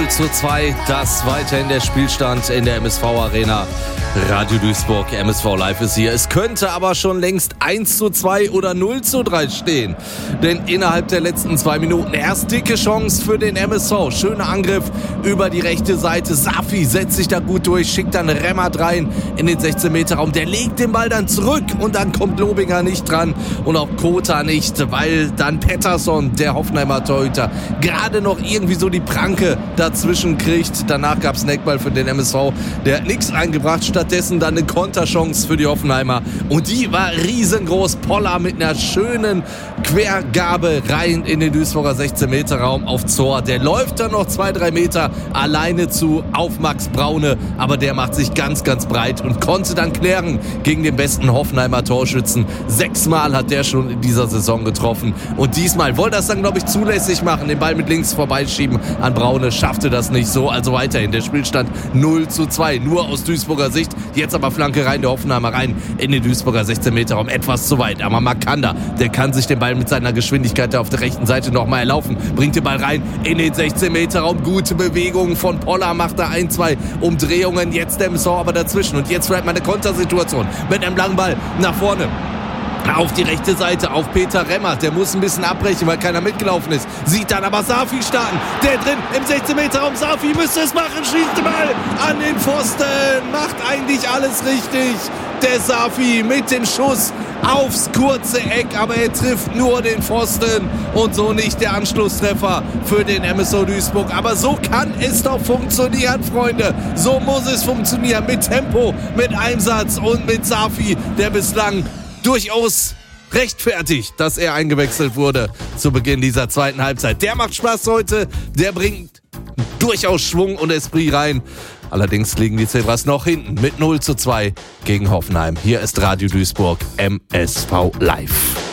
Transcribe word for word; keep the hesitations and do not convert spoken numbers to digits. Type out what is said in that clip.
null zu zwei, das weiterhin der Spielstand in der M S V-Arena. Radio Duisburg, M S V Live ist hier. Es könnte aber schon längst eins zu zwei oder null zu drei stehen. Denn innerhalb der letzten zwei Minuten erst dicke Chance für den M S V. Schöner Angriff über die rechte Seite. Safi setzt sich da gut durch, schickt dann Remmert rein in den sechzehn Meter Raum. Der legt den Ball dann zurück und dann kommt Lobinger nicht dran und auch Kota nicht, weil dann Pettersson, der Hoffenheimer Torhüter, gerade noch irgendwie so die Pranke dazwischen kriegt. Danach gab es einen Eckball für den M S V. Der hat nichts eingebracht, stattdessen dann eine Konterchance für die Hoffenheimer. Und die war riesengroß. Poller mit einer schönen Quergabe rein in den Duisburger sechzehn Meter Raum auf Zor. Der läuft dann noch zwei, drei Meter alleine zu auf Max Braune. Aber der macht sich ganz, ganz breit und konnte dann klären gegen den besten Hoffenheimer Torschützen. Sechsmal hat der schon in dieser Saison getroffen. Und diesmal wollte das dann, glaube ich, zulässig machen. Den Ball mit links vorbeischieben an Braune. Schaffte das nicht so. Also weiterhin der Spielstand null zu zwei. Nur aus Duisburger Sicht. Jetzt aber Flanke rein, der Hoffenheimer rein in den Duisburger sechzehn Meter Raum. Etwas zu weit. Aber Makanda, der kann sich den Ball mit seiner Geschwindigkeit da auf der rechten Seite nochmal erlaufen. Bringt den Ball rein in den sechzehn Meter Raum. Gute Bewegung von Poller. Macht da ein, zwei Umdrehungen. Jetzt der M S V aber dazwischen. Und jetzt vielleicht mal eine Kontersituation mit einem langen Ball nach vorne. Auf die rechte Seite, auf Peter Remmert. Der muss ein bisschen abbrechen, weil keiner mitgelaufen ist. Sieht dann aber Safi starten. Der drin im sechzehn Meter Raum. Safi müsste es machen. Schießt den Ball an den Pfosten. Macht eigentlich alles richtig. Der Safi mit dem Schuss aufs kurze Eck. Aber er trifft nur den Pfosten. Und so nicht der Anschlusstreffer für den M S V Duisburg. Aber so kann es doch funktionieren, Freunde. So muss es funktionieren. Mit Tempo, mit Einsatz und mit Safi, der bislang durchaus rechtfertigt, dass er eingewechselt wurde zu Beginn dieser zweiten Halbzeit. Der macht Spaß heute, der bringt durchaus Schwung und Esprit rein. Allerdings liegen die Zebras noch hinten mit null zu zwei gegen Hoffenheim. Hier ist Radio Duisburg, M S V Live.